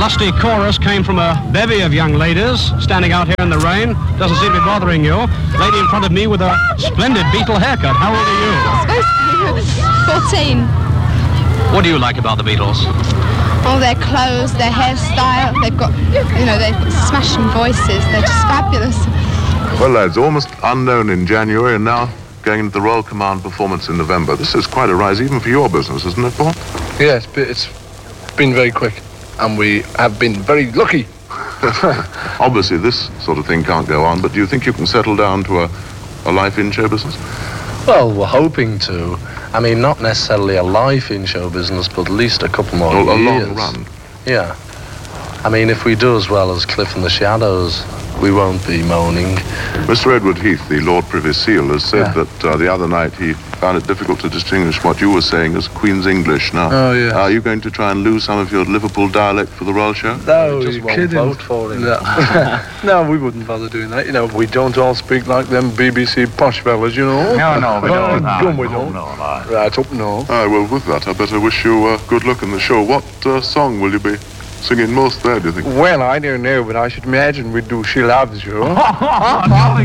lusty chorus came from a bevy of young ladies standing out here in the rain. Doesn't seem to be bothering you. Lady in front of me with a splendid Beatle haircut. How old are you? 14. What do you like about the Beatles? All their clothes, their hairstyle. They've got smashing voices. They're just fabulous. Well, lads, almost unknown in January and now going into the Royal Command performance in November. This is quite a rise even for your business, isn't it, Paul? Yeah, it's been very quick and we have been very lucky. Obviously, this sort of thing can't go on, but do you think you can settle down to a life in show business? Well, we're hoping to. I mean, not necessarily a life in show business, but at least a couple more years. A long run. Yeah. I mean, if we do as well as Cliff and the Shadows, we won't be moaning. Mr. Edward Heath, the Lord Privy Seal, has said that the other night he found it difficult to distinguish what you were saying as Queen's English. Now, are you going to try and lose some of your Liverpool dialect for the Royal Show? No, we just won't vote for him. No. No, we wouldn't bother doing that. You know, we don't all speak like them BBC posh fellas, you know. No, we don't. We don't. Right up, no. Well, with that, I better wish you good luck in the show. What song will you be singing most there, do you think? Well, I don't know, but I should imagine we'd do She Loves You.